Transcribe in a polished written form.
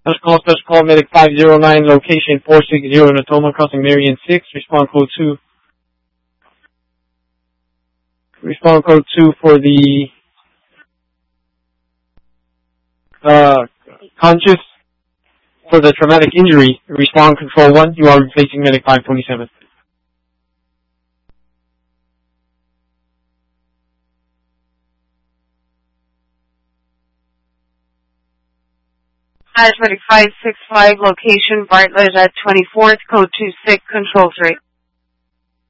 Special call, medic 509, location 460 Natoma, crossing Marion 6, respond code 2. Respond code 2 for the, conscious, for the traumatic injury. Respond control 1, you are replacing medic 527. Medic 565, location Bartlett at 24th, code 26, control 3.